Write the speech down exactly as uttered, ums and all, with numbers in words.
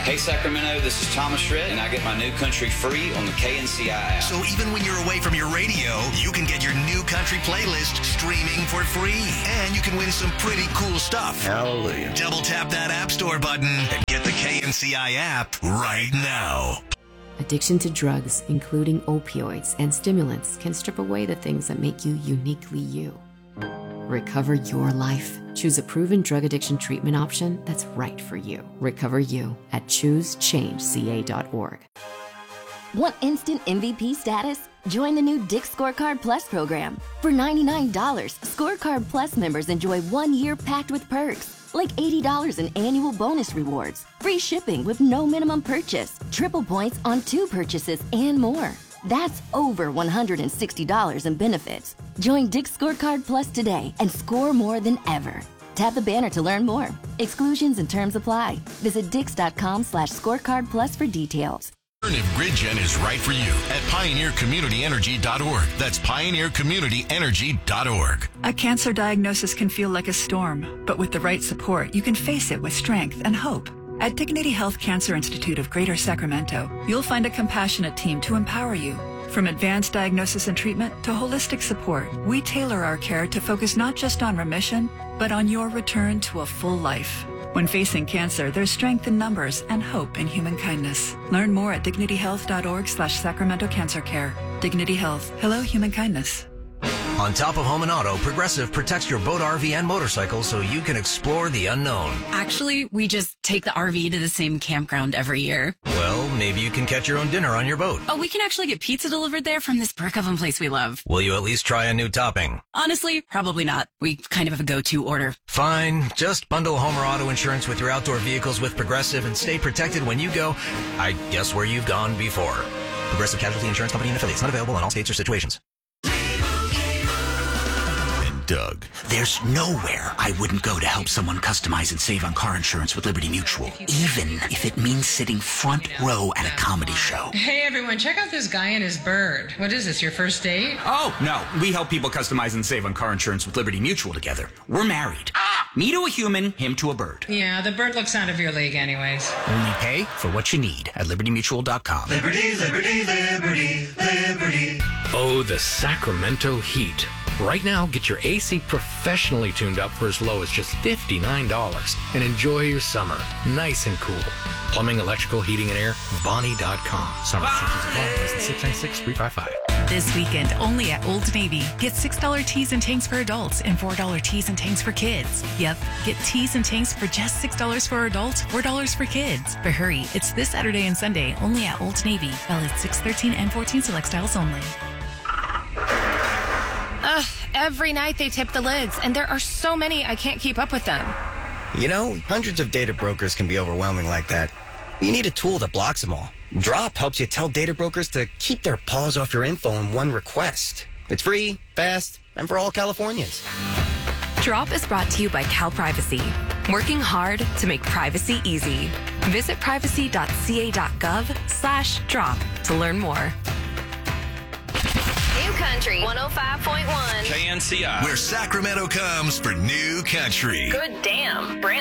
Hey Sacramento, this is Thomas Shred, and I get my New Country free on the K N C I app. So even when you're away from your radio, you can get your New Country playlist streaming for free. And you can win some pretty cool stuff. Hallelujah. Double tap that App Store button and get the K N C I app right now. Addiction to drugs, including opioids and stimulants, can strip away the things that make you uniquely you. Recover your life. Choose a proven drug addiction treatment option that's right for you. Recover you at choose change c a dot org. Want instant M V P status? Join the new Dick's Scorecard Plus program. For ninety-nine dollars, Scorecard Plus members enjoy one year packed with perks, like eighty dollars in annual bonus rewards, free shipping with no minimum purchase, triple points on two purchases, and more. That's over one hundred sixty dollars in benefits. Join Dick's Scorecard Plus today and score more than ever. Tap the banner to learn more. Exclusions and terms apply. Visit dix.com slash scorecard plus for details. Alternative Grid Gen is right for you at pioneer community energy dot org. That's pioneer community energy dot org. A cancer diagnosis can feel like a storm, but with the right support, you can face it with strength and hope. At Dignity Health Cancer Institute of Greater Sacramento, you'll find a compassionate team to empower you. From advanced diagnosis and treatment to holistic support, we tailor our care to focus not just on remission, but on your return to a full life. When facing cancer, there's strength in numbers and hope in human kindness. Learn more at dignity health dot org slash Sacramento Cancer Care. Dignity Health. Hello, human kindness. On top of home and auto, Progressive protects your boat, R V, and motorcycle so you can explore the unknown. Actually, we just take the R V to the same campground every year. Well, maybe you can catch your own dinner on your boat. Oh, we can actually get pizza delivered there from this brick oven place we love. Will you at least try a new topping? Honestly, probably not. We kind of have a go-to order. Fine. Just bundle home or auto insurance with your outdoor vehicles with Progressive and stay protected when you go, I guess, where you've gone before. Progressive Casualty Insurance Company and affiliates. Not available in all states or situations. Doug. There's nowhere I wouldn't go to help someone customize and save on car insurance with Liberty Mutual, even if it means sitting front row at a comedy show. Hey everyone, check out this guy and his bird. What is this, your first date? Oh, no. We help people customize and save on car insurance with Liberty Mutual together. We're married. Ah! Me to a human, him to a bird. Yeah, the bird looks out of your league anyways. Only pay for what you need at liberty mutual dot com. Liberty, liberty, liberty, liberty. Oh, the Sacramento heat. Right now, get your A C professionally tuned up for as low as just fifty-nine dollars and enjoy your summer nice and cool. Plumbing, electrical, heating, and air, Bonnie dot com. Summer restrictions six nine six, three five five. This weekend, only at Old Navy. Get six dollar tees and tanks for adults and four dollar tees and tanks for kids. Yep, get tees and tanks for just six dollars for adults, four dollars for kids. But hurry, it's this Saturday and Sunday, only at Old Navy. Valid six thirteen and fourteen select styles only. Ugh, every night they tip the lids, and there are so many I can't keep up with them. You know, hundreds of data brokers can be overwhelming like that. You need a tool that blocks them all. Drop helps you tell data brokers to keep their paws off your info in one request. It's free, fast, and for all Californians. Drop is brought to you by Cal Privacy, working hard to make privacy easy. Visit privacy dot c a dot gov slash drop to learn more. New Country one oh five point one. K N C I. Where Sacramento comes for New Country. Good damn. Brand